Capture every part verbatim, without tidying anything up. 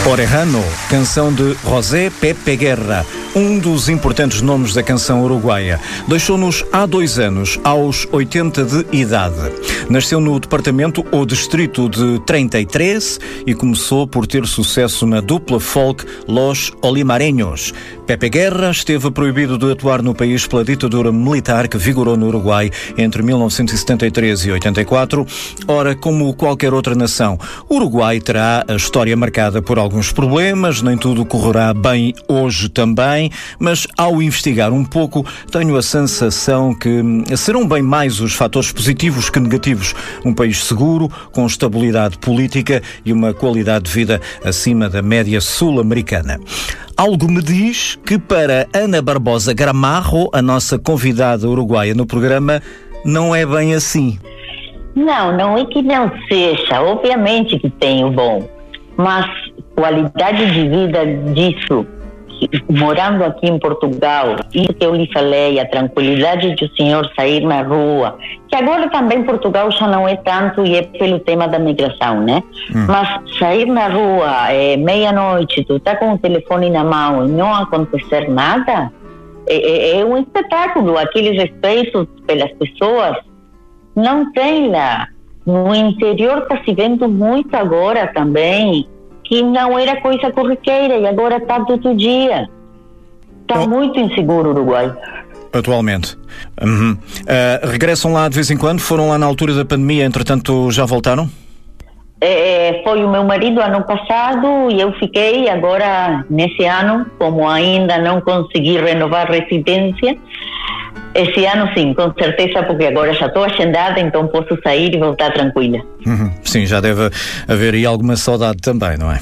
Orejano, canção de José Pepe Guerra, um dos importantes nomes da canção uruguaia. Deixou-nos há dois anos, aos oitenta de idade. Nasceu no departamento ou distrito de trinta e três e começou por ter sucesso na dupla folk Los Olimareños. Pepe Guerra esteve proibido de atuar no país pela ditadura militar que vigorou no Uruguai entre mil novecentos e setenta e três e oitenta e quatro. Ora, como qualquer outra nação, o Uruguai terá a história marcada por alguns problemas, nem tudo correrá bem hoje também, mas ao investigar um pouco, tenho a sensação que serão bem mais os fatores positivos que negativos. Um país seguro, com estabilidade política e uma qualidade de vida acima da média sul-americana. Algo me diz que para Ana Barbosa Gramarro, a nossa convidada uruguaia no programa, não é bem assim. Não, não é que não seja, obviamente que tem o bom, mas qualidade de vida disso, morando aqui em Portugal, isso que eu lhe falei, a tranquilidade de o senhor sair na rua, que agora também Portugal já não é tanto e é pelo tema da migração, né? Hum. Mas sair na rua, é, meia-noite, tu tá com o telefone na mão e não acontecer nada, é, é, é um espetáculo. Aqueles respeitos pelas pessoas não tem lá. No interior está se vendo muito agora também, que não era coisa corriqueira e agora está todo dia. Está oh. muito inseguro o Uruguai. Atualmente. Uhum. Uh, regressam lá de vez em quando? Foram lá na altura da pandemia, entretanto já voltaram? É, foi o meu marido ano passado e eu fiquei agora nesse ano, como ainda não consegui renovar a residência. Esse ano sim, com certeza, porque agora já estou agendada, então posso sair e voltar tranquila. Uhum. Sim, já deve haver aí alguma saudade também, não é?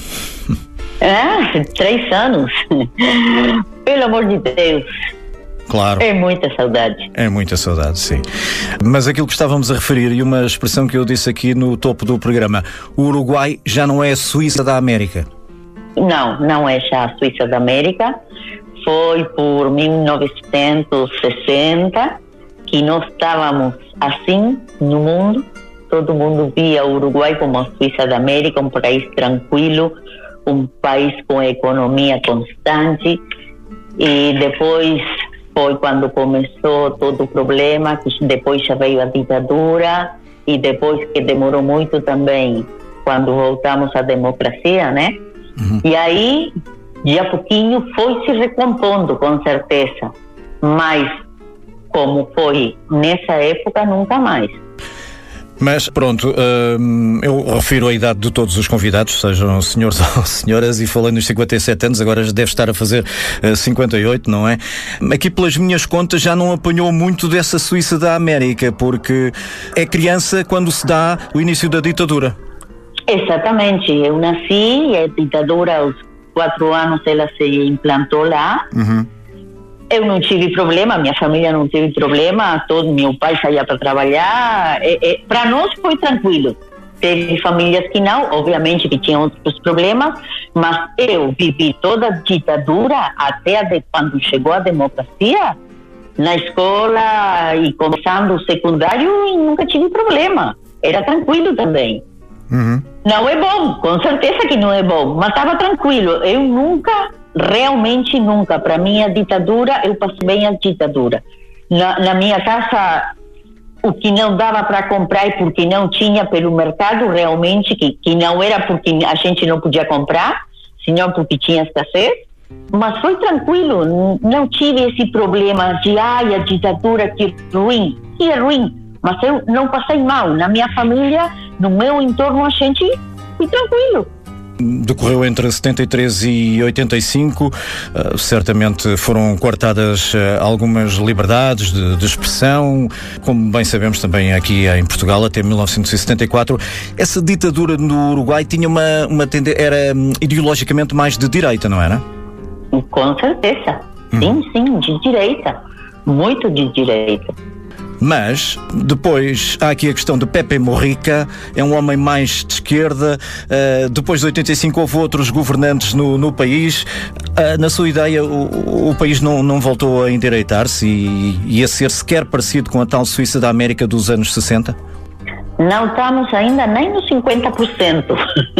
Ah, três anos. Pelo amor de Deus. Claro. É muita saudade. É muita saudade, sim. Mas aquilo que estávamos a referir, e uma expressão que eu disse aqui no topo do programa, o Uruguai já não é a Suíça da América. Não, não é já a Suíça da América. Foi por mil novecentos e sessenta que nós estávamos assim no mundo. Todo mundo via o Uruguai como a Suíça da América, um país tranquilo, um país com economia constante. E depois foi quando começou todo o problema, que depois já veio a ditadura e depois que demorou muito também quando voltamos à democracia, né? Uhum. E aí, de a pouquinho, foi se recompondo, com certeza. Mas, como foi nessa época, nunca mais. Mas pronto, hum, eu refiro a idade de todos os convidados, sejam senhores ou senhoras, e falei nos cinquenta e sete anos, agora deve estar a fazer uh, cinquenta e oito, não é? Aqui pelas minhas contas já não apanhou muito dessa Suíça da América, porque é criança quando se dá o início da ditadura. Exatamente, eu nasci e a ditadura aos quatro anos ela se implantou lá. Uhum. Eu não tive problema, minha família não teve problema, todo meu pai saía para trabalhar, é, é, para nós foi tranquilo. Teve famílias que não, obviamente que tinham outros problemas, mas eu vivi toda a ditadura até a de, quando chegou a democracia, na escola e começando o secundário, e nunca tive problema, era tranquilo também. Uhum. Não é bom, com certeza que não é bom, mas estava tranquilo. Eu nunca, realmente nunca, para mim a ditadura, eu passei bem a ditadura. Na, na minha casa, o que não dava para comprar e porque não tinha pelo mercado, realmente, que, que não era porque a gente não podia comprar, senão porque tinha escassez. Mas foi tranquilo, não tive esse problema de, ai, a ditadura, que ruim, que é ruim. Mas eu não passei mal. Na minha família, no meu entorno, a gente foi tranquilo. Decorreu entre setenta e três e oitenta e cinco, uh, certamente foram cortadas uh, algumas liberdades de, de expressão, como bem sabemos também aqui em Portugal, até mil novecentos e setenta e quatro. Essa ditadura no Uruguai tinha uma, uma tendência, era um, ideologicamente mais de direita, não era? Com certeza. Hum. Sim, sim, de direita. Muito de direita. Mas, depois, há aqui a questão de Pepe Mujica, é um homem mais de esquerda. Uh, depois de oitenta e cinco houve outros governantes no, no país. Uh, na sua ideia, o, o país não, não voltou a endireitar-se e, e a ser sequer parecido com a tal Suíça da América dos anos sessenta? Não estamos ainda nem nos cinquenta por cento.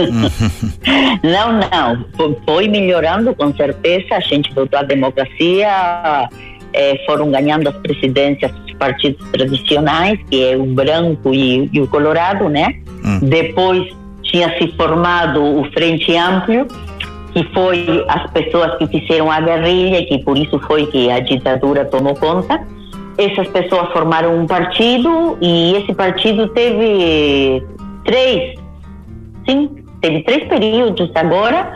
Não, não. Foi melhorando, com certeza. A gente voltou à democracia, é, foram ganhando as presidências dos partidos tradicionais, que é o branco e, e o colorado, né? Hum. Depois tinha se formado o Frente Amplio, que foi as pessoas que fizeram a guerrilha e que por isso foi que a ditadura tomou conta. Essas pessoas formaram um partido e esse partido teve três, sim, teve três períodos agora,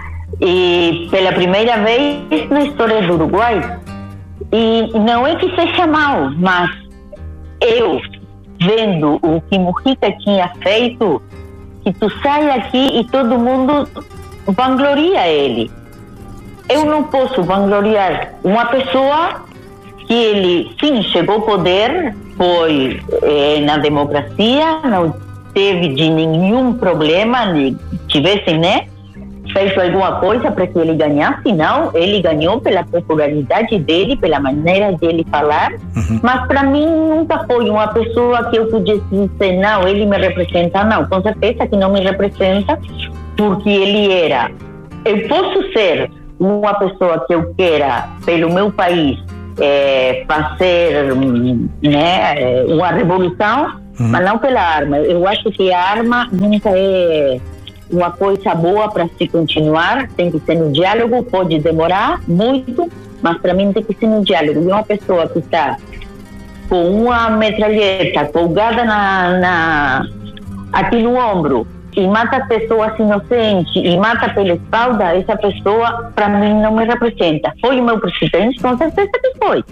e pela primeira vez na história do Uruguai. E não é que seja mal, mas eu, vendo o que Mujica tinha feito, que tu sai aqui e todo mundo vangloria ele. Eu não posso vangloriar uma pessoa que ele, sim, chegou ao poder, foi eh, na democracia, não teve de nenhum problema, nem tivesse, né, feito alguma coisa para que ele ganhasse. Não, ele ganhou pela popularidade dele, pela maneira dele falar, uhum. Mas para mim nunca foi uma pessoa que eu pudesse dizer, não, ele me representa. Não, com certeza que não me representa, porque ele era, eu posso ser uma pessoa que eu queira pelo meu país, É, fazer, né, uma revolução, uhum. Mas não pela arma. Eu acho que a arma nunca é uma coisa boa para se continuar. Tem que ser no diálogo, pode demorar muito, mas para mim tem que ser no diálogo. E uma pessoa que está com uma metralheta colgada na, na, aqui no ombro e mata pessoas inocentes e mata pela espalda, essa pessoa para mim não me representa. Foi o meu presidente, com certeza que foi.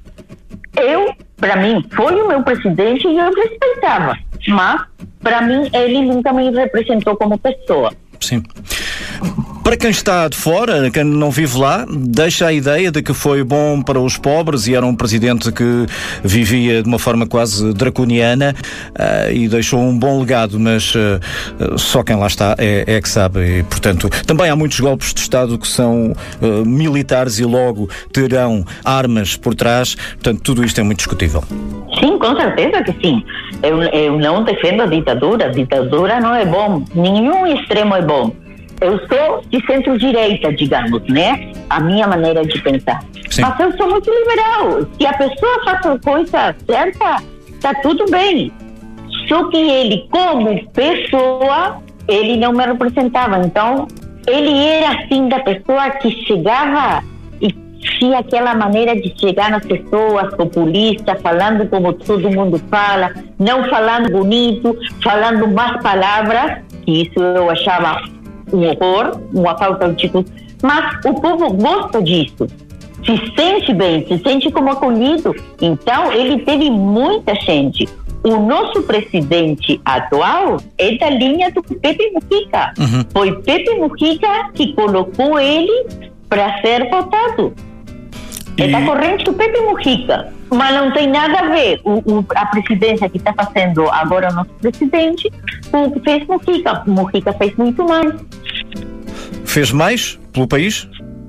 Eu, para mim, foi o meu presidente e eu respeitava, mas para mim ele nunca me representou como pessoa. Sim. Para quem está de fora, quem não vive lá, deixa a ideia de que foi bom para os pobres e era um presidente que vivia de uma forma quase draconiana uh, e deixou um bom legado, mas uh, só quem lá está é, é que sabe. E, portanto, também há muitos golpes de Estado que são uh, militares e logo terão armas por trás. Portanto, tudo isto é muito discutível. Sim, com certeza que sim. Eu, eu não defendo a ditadura. A ditadura não é bom. Nenhum extremo é bom. Eu sou de centro-direita, digamos, né? A minha maneira de pensar. Sim. Mas eu sou muito liberal. Se a pessoa faz a coisa certa, está tudo bem. Só que ele, como pessoa, ele não me representava. Então, ele era assim da pessoa que chegava e tinha aquela maneira de chegar nas pessoas, populista, falando como todo mundo fala, não falando bonito, falando más palavras, que isso eu achava um horror, uma falta de tipo. Mas o povo gosta disso, se sente bem, se sente como acolhido. Então ele teve muita gente. O nosso presidente atual é da linha do Pepe Mujica. Uhum. Foi Pepe Mujica que colocou ele para ser votado. E... é da corrente do Pepe Mujica. Mas não tem nada a ver o, o, a presidência que está fazendo agora o nosso presidente com o que fez Mujica. Mujica fez muito mais. Fez mais pelo país?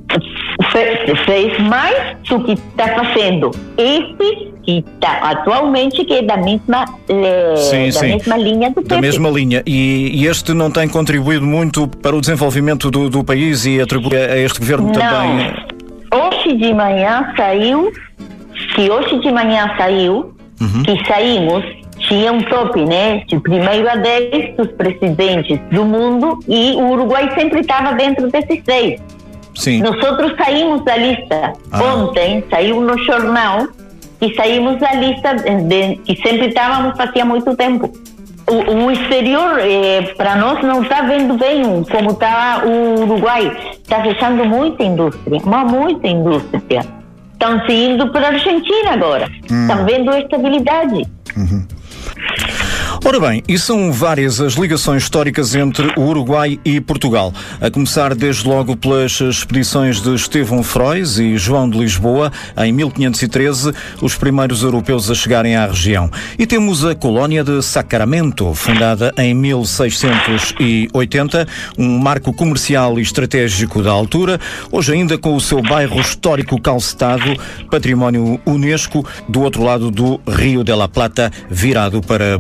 Fe, fez mais do que está fazendo esse que está atualmente, que é da mesma, le, sim, da sim. mesma linha do Pepe. Da mesma linha. E, e este não tem contribuído muito para o desenvolvimento do, do país e atribui a este governo não. também? Hoje de manhã saiu, que hoje de manhã saiu, uhum. que saímos, tinha um top, né? De primeiro a dez dos presidentes do mundo e o Uruguai sempre estava dentro desses dez. Sim. Nós outros saímos da lista. Ah. Ontem saiu no jornal e saímos da lista de, que sempre estávamos fazia muito tempo. O, o exterior, eh, para nós, não está vendo bem como está o Uruguai. Está fechando muita indústria, mas muita indústria. Estão se indo para a Argentina agora. Hum. Estão vendo estabilidade. Uhum. Ora bem, e são várias as ligações históricas entre o Uruguai e Portugal, a começar desde logo pelas expedições de Estevão Frois e João de Lisboa, em mil quinhentos e treze, os primeiros europeus a chegarem à região. E temos a colónia de Sacramento, fundada em mil seiscentos e oitenta, um marco comercial e estratégico da altura, hoje ainda com o seu bairro histórico calcetado, património Unesco, do outro lado do Rio de la Plata, virado para Buenos Aires.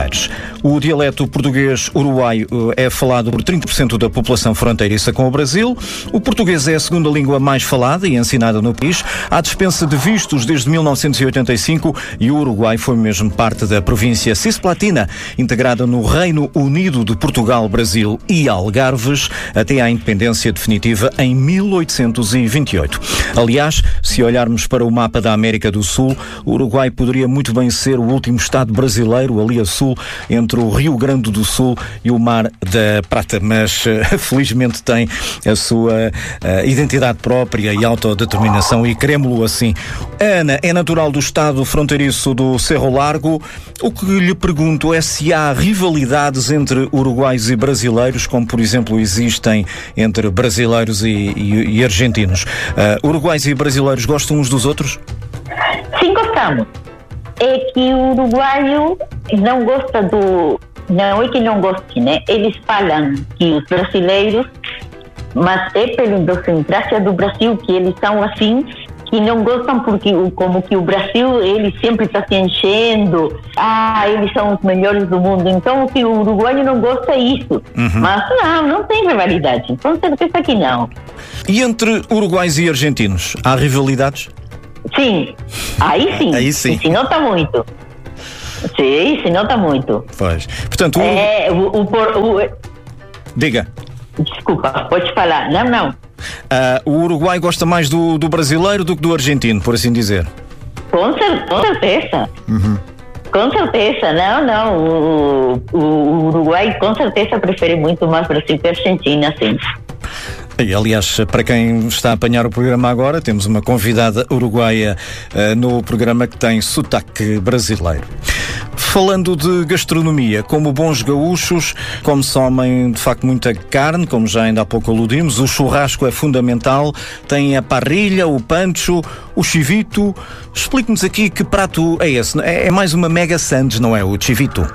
Aires. O dialeto português uruguaio é falado por trinta por cento da população fronteiriça com o Brasil. O português é a segunda língua mais falada e ensinada no país. Há dispensa de vistos desde mil novecentos e oitenta e cinco e o Uruguai foi mesmo parte da província Cisplatina, integrada no Reino Unido de Portugal, Brasil e Algarves, até à independência definitiva em mil oitocentos e vinte e oito. Aliás, se olharmos para o mapa da América do Sul, o Uruguai poderia muito bem ser o último estado brasileiro ali a sul, entre o Rio Grande do Sul e o Mar da Prata, mas uh, felizmente tem a sua uh, identidade própria e autodeterminação e queremos-lo assim. Ana é natural do estado fronteiriço do Cerro Largo. O que lhe pergunto é se há rivalidades entre uruguaios e brasileiros, como por exemplo existem entre brasileiros e, e, e argentinos. Uh, uruguaios e brasileiros gostam uns dos outros? Sim, gostamos. É que o uruguaio não gosta do... Não é que não goste, né? Eles falam que os brasileiros, mas é pela idiosincrasia do Brasil que eles são assim, que não gostam porque como que o Brasil, ele sempre está se enchendo, ah, eles são os melhores do mundo, então o que o uruguaio não gosta é isso. Uhum. Mas não, não tem rivalidade, com certeza que não. E entre uruguaios e argentinos, há rivalidades? Sim, aí sim, aí sim. E se nota muito. Sim, se nota muito. Pois. Portanto, o... É, o, o, o... Diga. Desculpa, pode falar. Não, não. Uh, o Uruguai gosta mais do, do brasileiro do que do argentino, por assim dizer. Com, cer- com certeza. Uhum. Com certeza. Não, não. O, o, o Uruguai com certeza prefere muito mais Brasil que a Argentina, sim. E, aliás, para quem está a apanhar o programa agora, temos uma convidada uruguaia uh, no programa que tem sotaque brasileiro. Falando de gastronomia, como bons gaúchos, come-se de facto muita carne, como já ainda há pouco aludimos, o churrasco é fundamental, tem a parrilha, o pancho, o chivito. Explique-nos aqui que prato é esse. É, é mais uma mega sandes, não é? O chivito.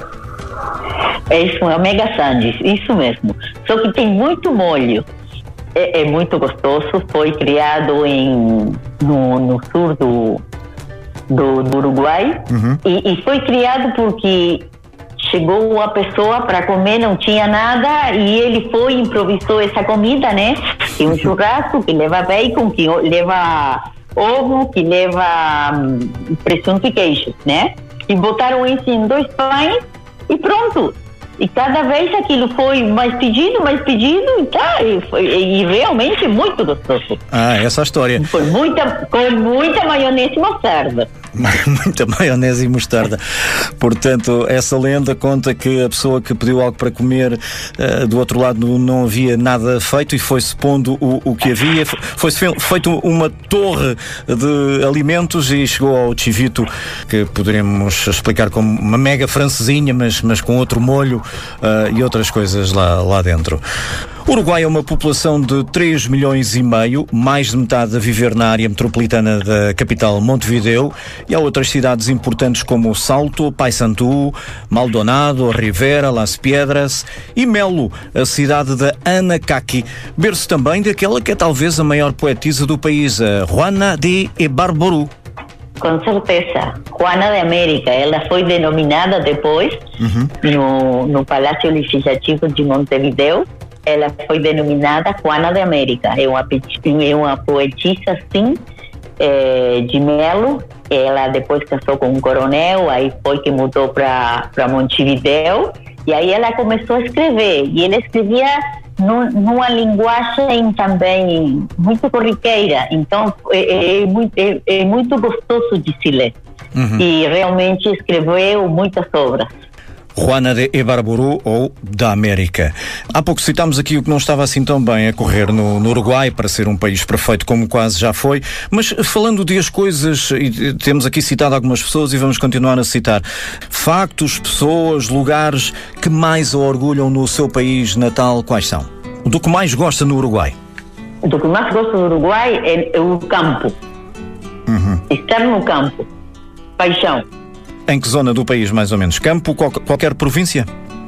É isso, é o mega sandes, isso mesmo. Só que tem muito molho. É, é muito gostoso, foi criado em, no, no sul do, do, do Uruguai. Uhum. e, e foi criado porque chegou uma pessoa para comer, não tinha nada e ele foi e improvisou essa comida, né? Tem um churrasco que leva bacon, que leva ovo, que leva hum, presunto e queijo, né? E botaram isso em dois pães e pronto. E cada vez aquilo foi mais pedido, mais pedido, e, tá, e, foi, e realmente muito gostoso. Ah, essa é a história. Foi muita, com muita maionese e mostarda. Muita maionese e mostarda. Portanto, essa lenda conta que a pessoa que pediu algo para comer, uh, do outro lado não havia nada feito e foi-se pondo o, o que havia. Foi-se feito uma torre de alimentos e chegou ao chivito, que poderíamos explicar como uma mega francesinha, mas, mas com outro molho uh, e outras coisas lá, lá dentro. O Uruguai é uma população de três milhões e meio, mais de metade a viver na área metropolitana da capital Montevideo, e há outras cidades importantes como Salto, Paysandú, Maldonado, Rivera, Las Piedras e Melo, a cidade da Anacaqui, berço também daquela que é talvez a maior poetisa do país, a Juana de Ibarburu. Com certeza, Juana de América, ela foi denominada depois uhum. no, no Palácio Legislativo de Montevideo. Ela foi denominada Juana de América. É uma, é uma poetisa, sim, é, de Melo. Ela depois casou com um coronel, aí foi que mudou para Montevideo. E aí ela começou a escrever. E ela escrevia num, numa linguagem também muito corriqueira. Então, é, é, muito, é, é muito gostoso de se ler. Uhum. E realmente escreveu muitas obras. Juana de Ibarburu ou da América. Há pouco citámos aqui o que não estava assim tão bem a correr no, no Uruguai, para ser um país perfeito como quase já foi, mas falando de as coisas, e temos aqui citado algumas pessoas e vamos continuar a citar, factos, pessoas, lugares que mais a orgulham no seu país natal, quais são? Do que mais gosta no Uruguai? Do que mais gosto no Uruguai é, é o campo. Uhum. Estar no campo. Paixão. Em que zona do país, mais ou menos? Campo, qual, qualquer província?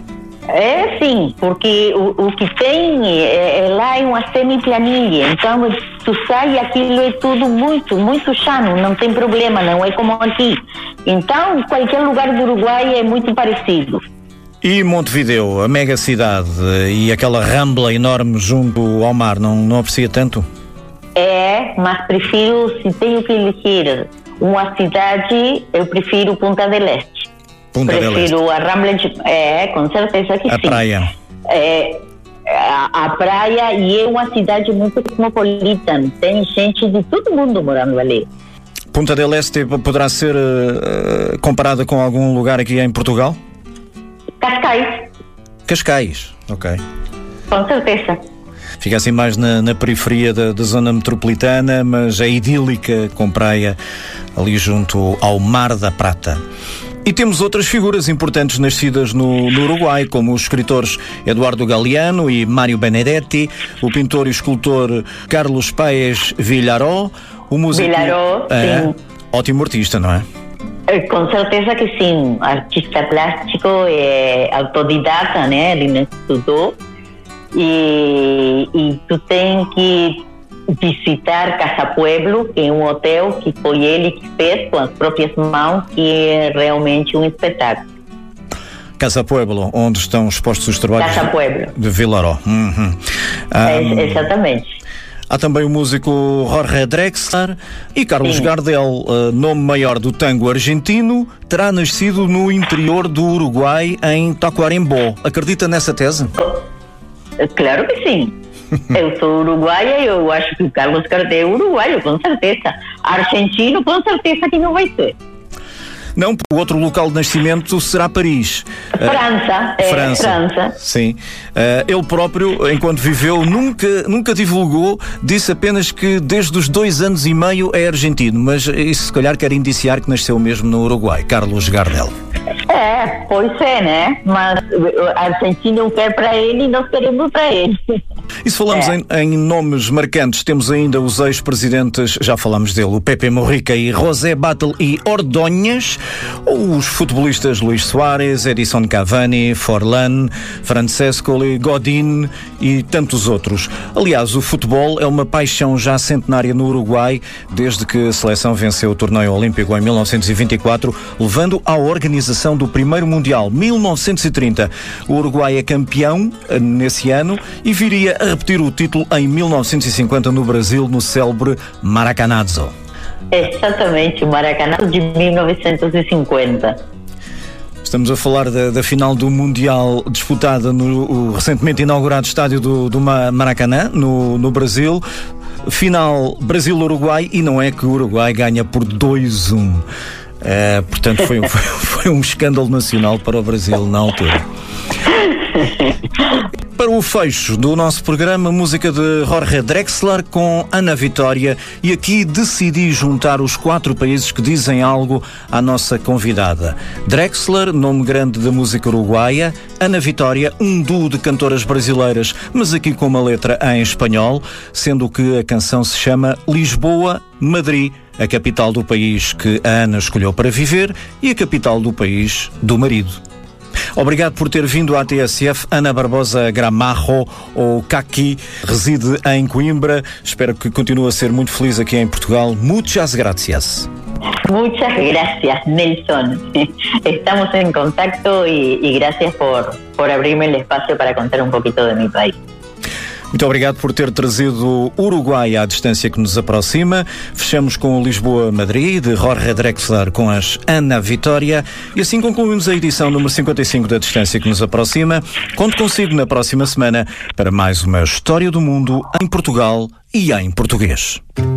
É sim, porque o, o que tem é, é lá é uma semi-planilha, então tu sai e aquilo é tudo muito, muito chano, não tem problema, não é como aqui. Então, qualquer lugar do Uruguai é muito parecido. E Montevideo, a mega cidade e aquela rambla enorme junto ao mar, não, não aprecia tanto? É, mas prefiro, se tenho que elegir uma cidade, eu prefiro Punta del Este. Punta del Este. Prefiro a Rambla de... É, com certeza que a sim. A praia. É, a, a praia, e é uma cidade muito cosmopolita. Tem gente de todo mundo morando ali. Punta del Este poderá ser uh, comparada com algum lugar aqui em Portugal? Cascais. Cascais, ok. Com certeza. Fica assim mais na, na periferia da, da zona metropolitana, mas é idílica, com praia ali junto ao Mar da Prata. E temos outras figuras importantes nascidas no, no Uruguai, como os escritores Eduardo Galeano e Mário Benedetti, o pintor e escultor Carlos Paes Villaró, o músico... Villaró, é, sim. Ótimo artista, não é? Com certeza que sim. Artista plástico, é autodidata, né? Ele não estudou. E, e tu tem que visitar Casa Pueblo, que é um hotel que foi ele que fez com as próprias mãos, que é realmente um espetáculo. Casa Pueblo, onde estão expostos os trabalhos Casa Pueblo. de Villaró. Uhum. É, um, exatamente. Há também o músico Jorge Drexler e Carlos Sim. Gardel, uh, nome maior do tango argentino, terá nascido no interior do Uruguai, em Tacuarembó. Acredita nessa tese? Claro que sim. Eu sou uruguaia e eu acho que o Carlos Gardel é uruguaio, com certeza. Argentino, com certeza que não vai ser. Não, o outro local de nascimento será Paris. França, uh, é, França. França. Sim. Uh, ele próprio, enquanto viveu, nunca, nunca divulgou, disse apenas que desde os dois anos e meio é argentino, mas isso se calhar quer indiciar que nasceu mesmo no Uruguai, Carlos Gardel. É, pois é, né? Mas a Argentina não quer para ele e nós queremos para ele. E se falamos é. em, em nomes marcantes, temos ainda os ex-presidentes, já falamos dele, o Pepe Mujica e José Batlle e Ordóñez, ou os futebolistas Luís Soares, Edison Cavani, Forlán, Francescoli, Godín e tantos outros. Aliás, o futebol é uma paixão já centenária no Uruguai, desde que a seleção venceu o torneio olímpico em mil novecentos e vinte e quatro, levando à organização do primeiro Mundial, mil novecentos e trinta. O Uruguai é campeão nesse ano e viria a repetir o título em mil novecentos e cinquenta no Brasil, no célebre Maracanazo. Exatamente, o Maracanazo de mil novecentos e cinquenta. Estamos a falar da, da final do Mundial disputada no recentemente inaugurado estádio do, do Maracanã, no, no Brasil. Final Brasil-Uruguai, e não é que o Uruguai ganha por dois a um. Uh, portanto, foi, foi, foi um escândalo nacional para o Brasil na altura. Para o fecho do nosso programa, música de Jorge Drexler com Ana Vitória, e aqui decidi juntar os quatro países que dizem algo à nossa convidada. Drexler, nome grande da música uruguaia; Ana Vitória, um duo de cantoras brasileiras, mas aqui com uma letra em espanhol, sendo que a canção se chama Lisboa, Madrid, a capital do país que a Ana escolheu para viver e a capital do país do marido. Obrigado por ter vindo à T S F. Ana Barbosa Gramajo, ou Caqui, reside em Coimbra. Espero que continue a ser muito feliz aqui em Portugal. Muchas gracias. Muchas gracias, Nelson. Estamos en contacto y, y gracias por, por abrirme el espacio para contar un poquito de mi país. Muito obrigado por ter trazido o Uruguai à distância que nos aproxima. Fechamos com Lisboa-Madrid, de Jorge Drexler, com as Ana Vitória. E assim concluímos a edição número cinquenta e cinco da Distância que nos aproxima. Conto consigo na próxima semana para mais uma História do Mundo em Portugal e em português.